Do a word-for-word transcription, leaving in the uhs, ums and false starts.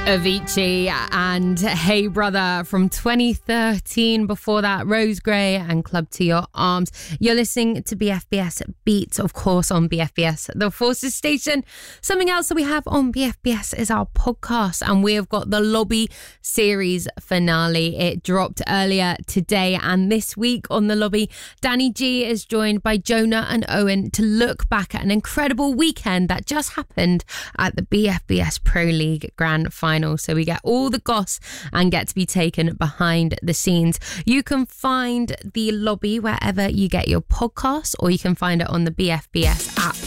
Avicii and Hey Brother from twenty thirteen. Before that, Rose Gray and Club to Your Arms. You're listening to B F B S Beats, of course, on B F B S, the Forces Station. Something else that we have on B F B S is our podcast, and we have got the Lobby series finale. It dropped earlier today, and this week on the Lobby, Danny G is joined by Jonah and Owen to look back at an incredible weekend that just happened at the B F B S Pro League Grand Final. So we get all the goss and get to be taken behind the scenes. You can find the Lobby wherever you get your podcasts, or you can find it on the B F B S app